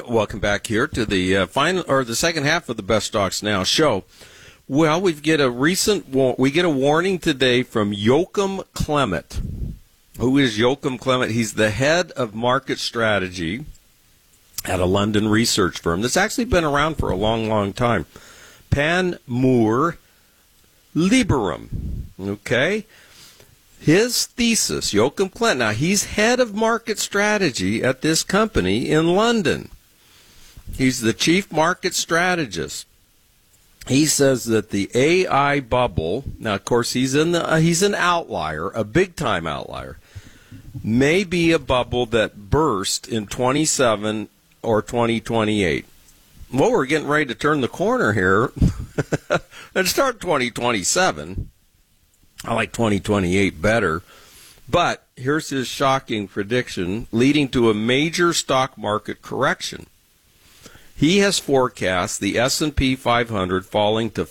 welcome back here to the the second half of the Best Stocks Now show. Well, we get a warning today from Joachim Clement. Who is Joachim Clement? He's the head of market strategy at a London research firm that's actually been around for a long, long time. Panmure Liberum. Okay? His thesis, Joachim Clement, now he's head of market strategy at this company in London. He's the chief market strategist. He says that the AI bubble, now of course he's an outlier, a big-time outlier, may be a bubble that burst in 27 or 2028. Well, we're getting ready to turn the corner here and start 2027. I like 2028 better. But here's his shocking prediction, leading to a major stock market correction. He has forecast the S&P 500 falling to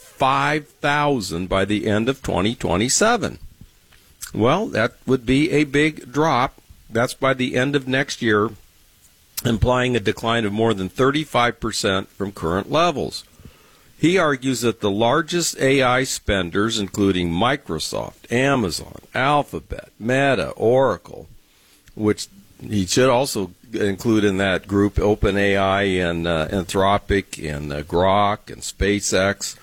5,000 by the end of 2027. Well, that would be a big drop. That's by the end of next year, implying a decline of more than 35% from current levels. He argues that the largest AI spenders, including Microsoft, Amazon, Alphabet, Meta, Oracle, which he should also include in that group OpenAI and Anthropic and Grok and SpaceX.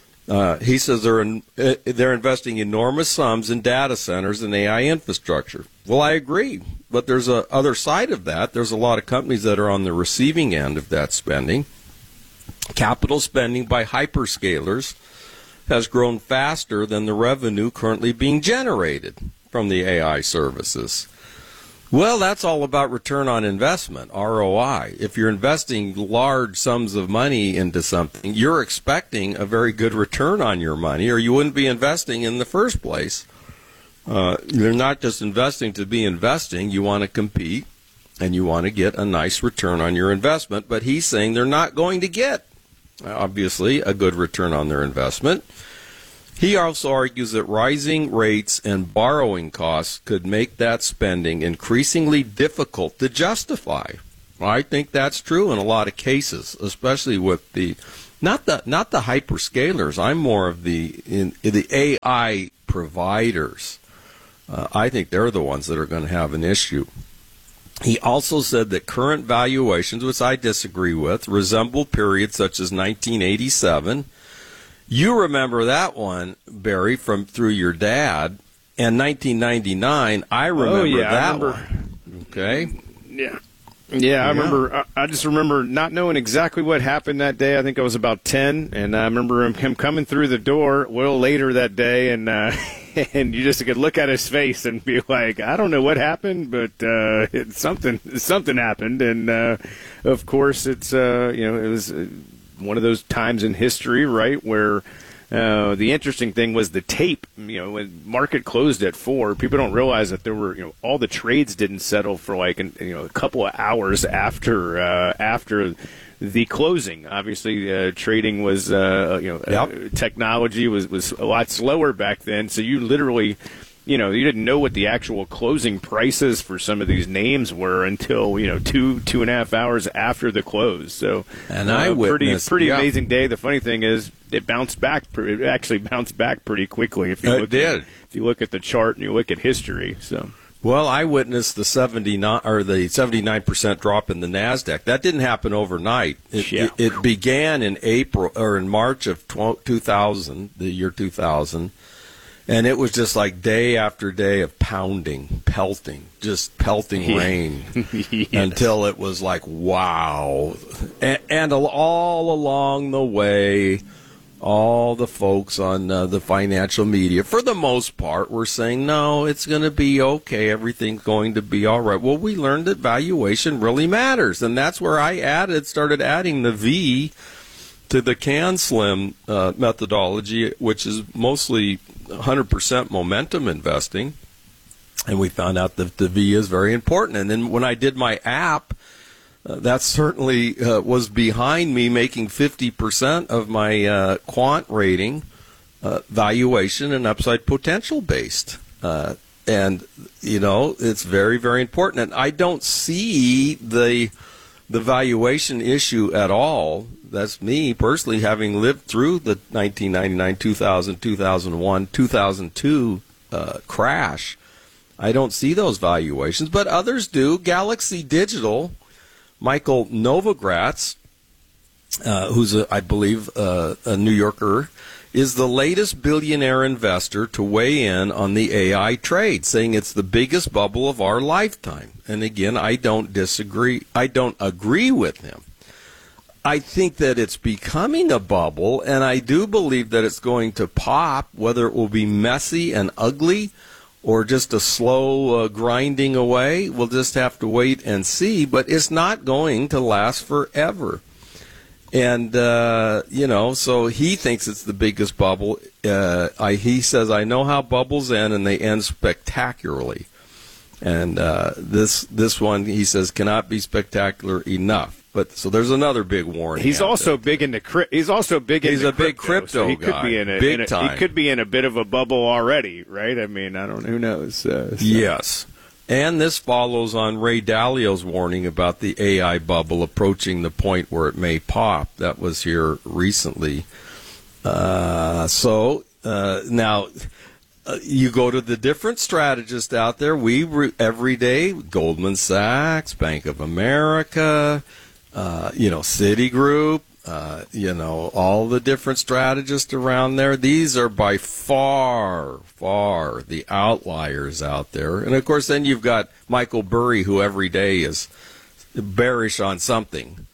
He says they're investing enormous sums in data centers and AI infrastructure. Well, I agree, but there's a other side of that. There's a lot of companies that are on the receiving end of that spending. Capital spending by hyperscalers has grown faster than the revenue currently being generated from the AI services. Well, that's all about return on investment, ROI. If you're investing large sums of money into something, you're expecting a very good return on your money, or you wouldn't be investing in the first place. You're not just investing to be investing. You want to compete, and you want to get a nice return on your investment. But he's saying they're not going to get, obviously, a good return on their investment. He also argues that rising rates and borrowing costs could make that spending increasingly difficult to justify. I think that's true in a lot of cases, especially with the not the hyperscalers. I'm more of the AI providers. I think they're the ones that are going to have an issue. He also said that current valuations, which I disagree with, resemble periods such as 1987. You remember that one, Barry, through your dad, and 1999. I remember that one. Okay. Yeah, I remember. I just remember not knowing exactly what happened that day. I think I was about 10, and I remember him coming through the door a little later that day, and and you just could look at his face and be like, I don't know what happened, but something happened, and of course it was one of those times in history, right, where the interesting thing was the tape. When market closed at 4, people don't realize that there were, all the trades didn't settle for like a couple of hours after the closing. Obviously, trading was technology was a lot slower back then, so you literally. You didn't know what the actual closing prices for some of these names were until 2.5 hours after the close. So, and I pretty amazing day. The funny thing is, it bounced back. It actually bounced back pretty quickly. If you look at the chart and you look at history. So, well, I witnessed the 79% drop in the Nasdaq. That didn't happen overnight. It began in April or in March of 2000, the year 2000. And it was just like day after day of pelting rain yes. Until it was like, wow. And all along the way, all the folks on the financial media, for the most part, were saying, no, it's going to be okay. Everything's going to be all right. Well, we learned that valuation really matters. And that's where I started adding the V to the CanSlim methodology, which is mostly 100% momentum investing, and we found out that the V is very important. And then when I did my app, that certainly was behind me making 50% of my quant rating valuation and upside potential based. And, it's very, very important. And I don't see the the valuation issue at all. That's me personally, having lived through the 1999, 2000, 2001, 2002 crash. I don't see those valuations, but others do. Galaxy Digital, Michael Novogratz, who's, I believe, a New Yorker, is the latest billionaire investor to weigh in on the AI trade, saying it's the biggest bubble of our lifetime. And again, I don't disagree. I don't agree with him. I think that it's becoming a bubble, and I do believe that it's going to pop, whether it will be messy and ugly or just a slow grinding away. We'll just have to wait and see, but it's not going to last forever. And, so he thinks it's the biggest bubble. He says, I know how bubbles end, and they end spectacularly. And this one, he says, cannot be spectacular enough. But so there's another big warning. He's also big into He's also big into crypto. Big crypto so he guy. Could be in a, big time. He could be in a bit of a bubble already, right? I mean, I don't. Who knows? So. Yes. And this follows on Ray Dalio's warning about the AI bubble approaching the point where it may pop. That was here recently. Now, you go to the different strategists out there. Every day, Goldman Sachs, Bank of America, Citigroup, all the different strategists around there. These are by far the outliers out there. And, of course, then you've got Michael Burry, who every day is bearish on something.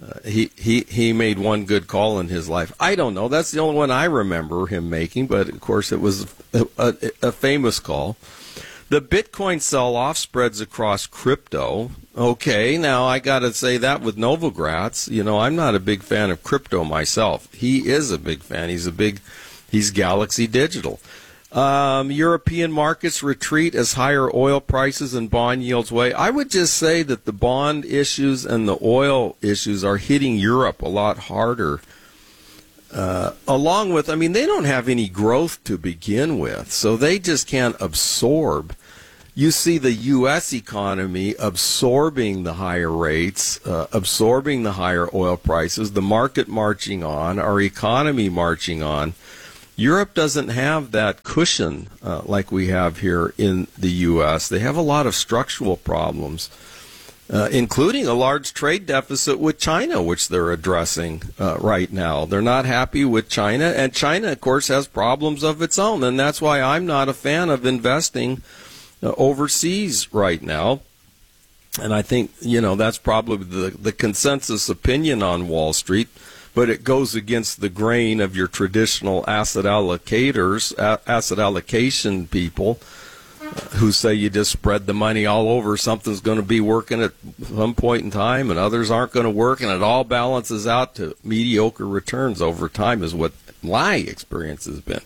He made one good call in his life. I don't know. That's the only one I remember him making, but, of course, it was a famous call. The Bitcoin sell-off spreads across crypto. Okay, now I got to say that with Novogratz. I'm not a big fan of crypto myself. He is a big fan. He's Galaxy Digital. European markets retreat as higher oil prices and bond yields weigh. I would just say that the bond issues and the oil issues are hitting Europe a lot harder. Along with, they don't have any growth to begin with, so they just can't absorb. You see the U.S. economy absorbing the higher rates, absorbing the higher oil prices, the market marching on, our economy marching on. Europe doesn't have that cushion like we have here in the U.S. They have a lot of structural problems, including a large trade deficit with China, which they're addressing right now. They're not happy with China, and China, of course, has problems of its own, and that's why I'm not a fan of investing overseas right now. And I think, that's probably the consensus opinion on Wall Street, but it goes against the grain of your traditional asset allocators, asset allocation people who say you just spread the money all over. Something's going to be working at some point in time and others aren't going to work, and it all balances out to mediocre returns over time is what my experience has been.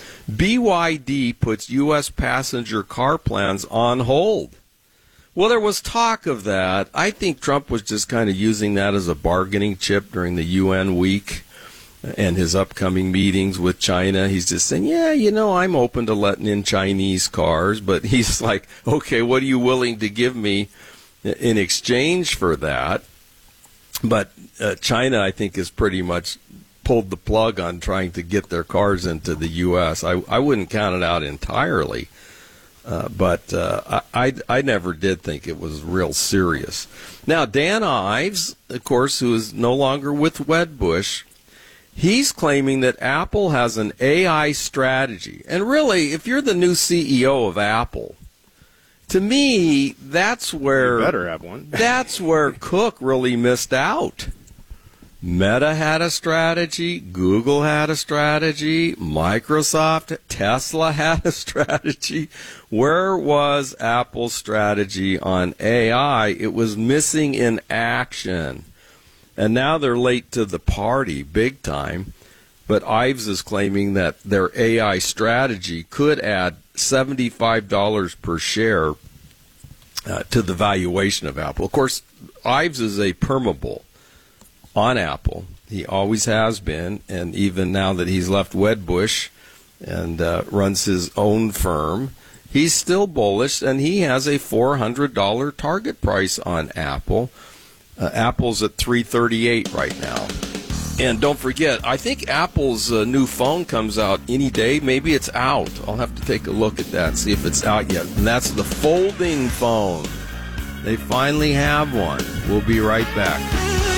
BYD puts U.S. passenger car plans on hold. Well, there was talk of that. I think Trump was just kind of using that as a bargaining chip during the UN week and his upcoming meetings with China. He's just saying, I'm open to letting in Chinese cars, but he's like, okay, what are you willing to give me in exchange for that? But China, I think, has pretty much pulled the plug on trying to get their cars into the U.S. I wouldn't count it out entirely, but I never did think it was real serious. Now, Dan Ives, of course, who is no longer with Wedbush, he's claiming that Apple has an AI strategy. And really, if you're the new CEO of Apple, to me, that's where you better have one. That's where Cook really missed out. Meta had a strategy, Google had a strategy, Microsoft, Tesla had a strategy. Where was Apple's strategy on AI? It was missing in action. And now they're late to the party, big time. But Ives is claiming that their AI strategy could add $75 per share to the valuation of Apple. Of course, Ives is a permabull on Apple. He always has been, and even now that he's left Wedbush and runs his own firm, he's still bullish, and he has a $400 target price on Apple. Apple's at $338 right now. And don't forget, I think Apple's new phone comes out any day. Maybe it's out. I'll have to take a look at that, see if it's out yet. And that's the folding phone. They finally have one. We'll be right back.